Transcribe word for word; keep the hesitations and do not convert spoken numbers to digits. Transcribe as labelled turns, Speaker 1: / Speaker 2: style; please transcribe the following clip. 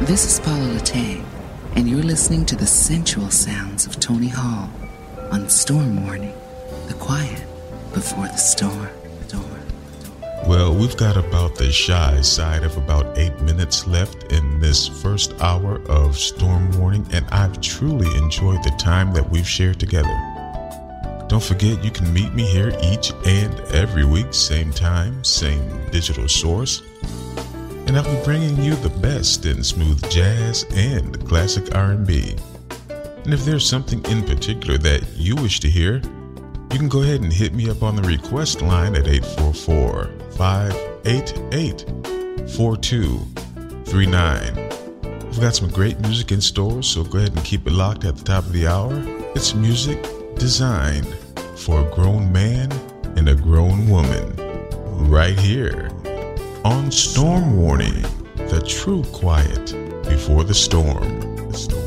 Speaker 1: This is Paula Latay, and you're listening to the sensual sounds of Tony Hall on Storm Warning, the quiet before the storm.
Speaker 2: Well, we've got about the shy side of about eight minutes left in this first hour of Storm Warning, and I've truly enjoyed the time that we've shared together. Don't forget, you can meet me here each and every week, same time, same digital source. And I'll be bringing you the best in smooth jazz and classic R and B. And if there's something in particular that you wish to hear, you can go ahead and hit me up on the request line at eight four four, five eight eight, four two three nine. We've got some great music in store, so go ahead and keep it locked at the top of the hour. It's music designed for a grown man and a grown woman, right here on Storm Warning, the true quiet before the storm. The storm.